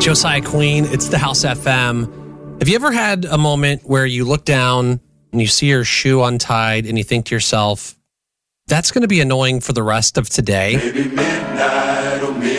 Josiah Queen, it's the House FM. Have you ever had a moment where you look down and you see your shoe untied and you think to yourself, that's going to be annoying for the rest of today? Maybe midnight or midnight.